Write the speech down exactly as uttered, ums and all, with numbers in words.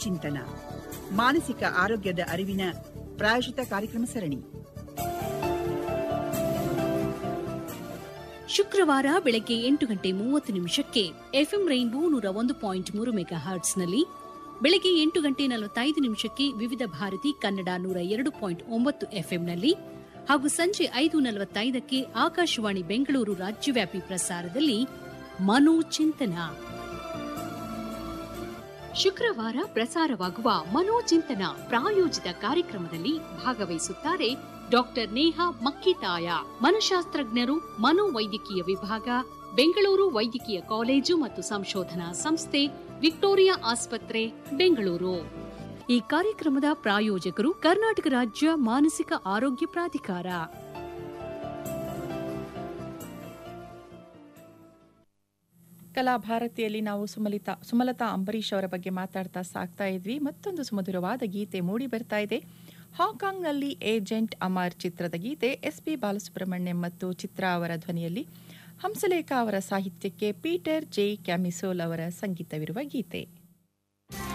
ಮನೋಚಿಂತನ ಮಾನಸಿಕ ಆರೋಗ್ಯದ ಅರಿವಿನ ಪ್ರಾಯೋಜಿತ ಕಾರ್ಯಕ್ರಮ ಸರಣಿ. ಶುಕ್ರವಾರ ಬೆಳಗ್ಗೆ ಎಂಟು ಗಂಟೆ ಮೂವತ್ತು ನಿಮಿಷಕ್ಕೆ ಎಫ್ಎಂ ರೈನ್ಬೋ ನೂರ ಒಂದು ಪಾಯಿಂಟ್ ಮೂರು ಮೆಗಾ ಹರ್ಟ್ಸ್ನಲ್ಲಿ, ಬೆಳಗ್ಗೆ ಎಂಟು ಗಂಟೆ ನಲವತ್ತೈದು ನಿಮಿಷಕ್ಕೆ ವಿವಿಧ ಭಾರತಿ ಕನ್ನಡ ನೂರ ಎರಡು ಪಾಯಿಂಟ್ ಒಂಬತ್ತು ಎಫ್ಎಂನಲ್ಲಿ ಹಾಗೂ ಸಂಜೆ ಐದು ನಲವತ್ತೈದಕ್ಕೆ ಆಕಾಶವಾಣಿ ಬೆಂಗಳೂರು ರಾಜ್ಯವ್ಯಾಪಿ ಪ್ರಸಾರದಲ್ಲಿ ಮನೋಚಿಂತನ. ಶುಕ್ರವಾರ ಪ್ರಸಾರವಾಗುವ ಮನೋಚಿಂತನ ಪ್ರಾಯೋಜಿತ ಕಾರ್ಯಕ್ರಮದಲ್ಲಿ ಭಾಗವಹಿಸುತ್ತಾರೆ ಡಾಕ್ಟರ್ ನೇಹಾ ಮಕ್ಕಿತಾಯ, ಮನಶಾಸ್ತ್ರಜ್ಞರು, ಮನೋವೈದ್ಯಕೀಯ ವಿಭಾಗ, ಬೆಂಗಳೂರು ವೈದ್ಯಕೀಯ ಕಾಲೇಜು ಮತ್ತು ಸಂಶೋಧನಾ ಸಂಸ್ಥೆ, ವಿಕ್ಟೋರಿಯಾ ಆಸ್ಪತ್ರೆ, ಬೆಂಗಳೂರು. ಈ ಕಾರ್ಯಕ್ರಮದ ಪ್ರಾಯೋಜಕರು ಕರ್ನಾಟಕ ರಾಜ್ಯ ಮಾನಸಿಕ ಆರೋಗ್ಯ ಪ್ರಾಧಿಕಾರ. ಕಲಾಭಾರತಿಯಲ್ಲಿ ನಾವು ಸುಮಲಿತಾ ಸುಮಲತಾ ಅಂಬರೀಶ್ ಅವರ ಬಗ್ಗೆ ಮಾತಾಡ್ತಾ ಸಾಕ್ತಾ ಇದ್ವಿ. ಮತ್ತೊಂದು ಸುಮಧುರವಾದ ಗೀತೆ ಮೂಡಿ ಬರ್ತಾ ಇದೆ. ಹಾಂಗ್ಕಾಂಗ್ನಲ್ಲಿ ಏಜೆಂಟ್ ಅಮರ್ ಚಿತ್ರದ ಗೀತೆ. ಎಸ್ ಪಿ ಬಾಲಸುಬ್ರಹ್ಮಣ್ಯಂ ಮತ್ತು ಚಿತ್ರಾ ಅವರ ಧ್ವನಿಯಲ್ಲಿ, ಹಂಸಲೇಖ ಅವರ ಸಾಹಿತ್ಯಕ್ಕೆ ಪೀಟರ್ ಜೆ ಕ್ಯಾಮಿಸೋಲ್ ಅವರ ಸಂಗೀತವಿರುವ ಗೀತೆ.